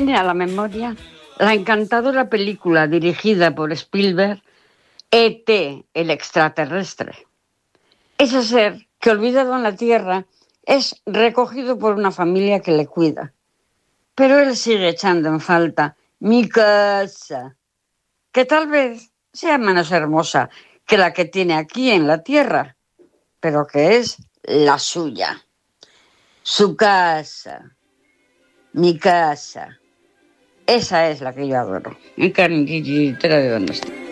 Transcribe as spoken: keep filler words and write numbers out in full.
viene a la memoria la encantadora película dirigida por Spielberg, E T, el extraterrestre. Ese ser que, olvidado en la Tierra, es recogido por una familia que le cuida. Pero él sigue echando en falta mi casa, que tal vez sea menos hermosa que la que tiene aquí en la Tierra, pero que es la suya. Su casa, mi casa, esa es la que yo adoro. En carne, de dónde está.